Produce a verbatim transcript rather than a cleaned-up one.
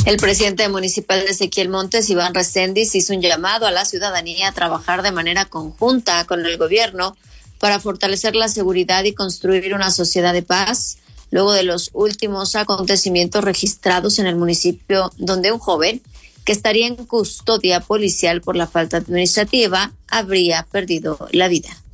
El presidente municipal de Ezequiel Montes, Iván Reséndiz, hizo un llamado a la ciudadanía a trabajar de manera conjunta con el gobierno para fortalecer la seguridad y construir una sociedad de paz, luego de los últimos acontecimientos registrados en el municipio, donde un joven que estaría en custodia policial por la falta administrativa habría perdido la vida.